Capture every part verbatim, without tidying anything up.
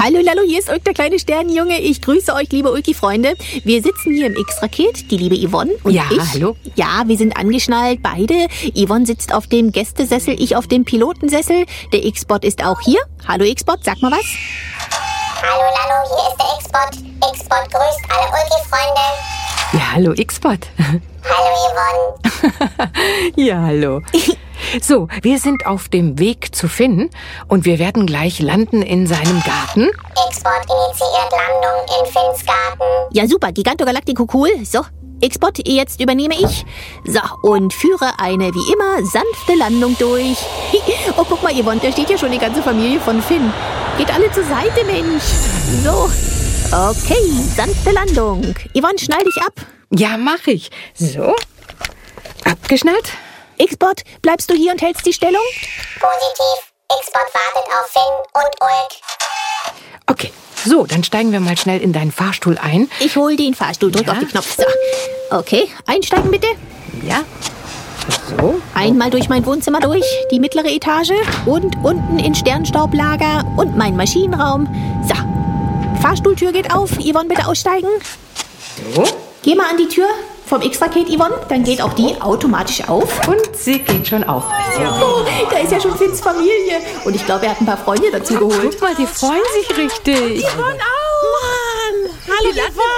Hallo Lalo, hier ist Ulk, der kleine Sternenjunge. Ich grüße euch, liebe Ulki-Freunde. Wir sitzen hier im X-Raket, die liebe Yvonne und ja, ich. hallo. Ja, wir sind angeschnallt, beide. Yvonne sitzt auf dem Gästesessel, ich auf dem Pilotensessel. Der X-Bot ist auch hier. Hallo X-Bot, sag mal was. Hallo Lalo, hier ist der X-Bot. X-Bot grüßt alle Ulki-Freunde. Ja, hallo X-Bot. Hallo Yvonne. Ja, hallo. So, wir sind auf dem Weg zu Finn und wir werden gleich landen in seinem Garten. X-Bot initiiert Landung in Finns Garten. Ja, super, Giganto Galactico, cool. So, X-Bot, jetzt übernehme ich. So, und führe eine, wie immer, sanfte Landung durch. Oh, guck mal, Yvonne, da steht ja schon die ganze Familie von Finn. Geht alle zur Seite, Mensch. So, okay, sanfte Landung. Yvonne, schnall dich ab. Ja, mach ich. So, abgeschnallt. X-Bot, bleibst du hier und hältst die Stellung? Positiv. X-Bot wartet auf Finn und Ulk. Okay, so, dann steigen wir mal schnell in deinen Fahrstuhl ein. Ich hol den Fahrstuhl, drück Ja. auf den Knopf. So. Okay, einsteigen bitte. Ja, so. Einmal durch mein Wohnzimmer durch, die mittlere Etage und unten in Sternstaublager und mein Maschinenraum. So, Fahrstuhltür geht auf. Yvonne, bitte aussteigen. So. Geh mal an die Tür vom X-Raket, Yvonne. Dann geht auch die automatisch auf. Und sie geht schon auf. Oh, da ist ja schon Finns Familie. Und ich glaube, er hat ein paar Freunde dazu geholt. Guck mal, die freuen sich richtig. Yvonne auch. Mann. Hallo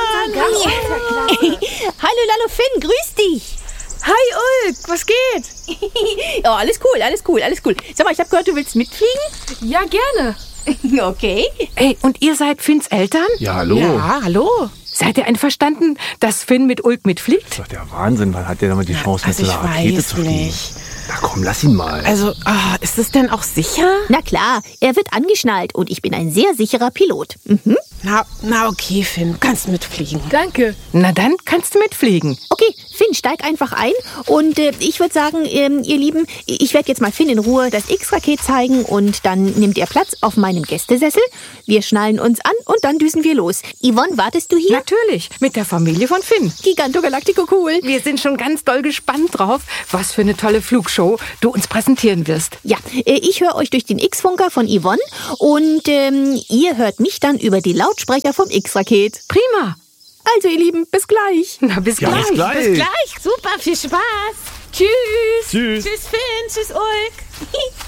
Yvonne. Hallo Lalo Finn, grüß dich. Hi Ulk, was geht? Oh, alles cool, alles cool, alles cool. Sag mal, ich habe gehört, du willst mitfliegen? Ja, gerne. Okay. Ey, und ihr seid Finns Eltern? Ja, hallo. Ja, hallo. Seid ihr einverstanden, dass Finn mit Ulk mitfliegt? Das ist doch der Wahnsinn. Wann hat der denn mal die Chance, Also mit ich so einer Rakete weiß zu fliegen? nicht. Na komm, lass ihn mal. Also, ah, ist es denn auch sicher? Na klar, er wird angeschnallt und ich bin ein sehr sicherer Pilot. Mhm. Na, na okay, Finn, du kannst mitfliegen. Danke. Na dann kannst du mitfliegen. Okay, Finn, steig einfach ein und äh, ich würde sagen, ähm, ihr Lieben, ich werde jetzt mal Finn in Ruhe das X-Raket zeigen und dann nimmt er Platz auf meinem Gästesessel. Wir schnallen uns an und dann düsen wir los. Yvonne, wartest du hier? Natürlich, mit der Familie von Finn. Giganto Galactico, cool. Wir sind schon ganz doll gespannt drauf, was für eine tolle Flugshow du uns präsentieren wirst. Ja, äh, ich höre euch durch den X-Funker von Yvonne und ähm, ihr hört mich dann über die Lautsprecher vom X-Raket. Prima. Also, ihr Lieben, bis gleich. Na, bis Ja, gleich. bis gleich. Gleich, super, viel Spaß. Tschüss. Tschüss. Tschüss, Finn. Tschüss, Ulk.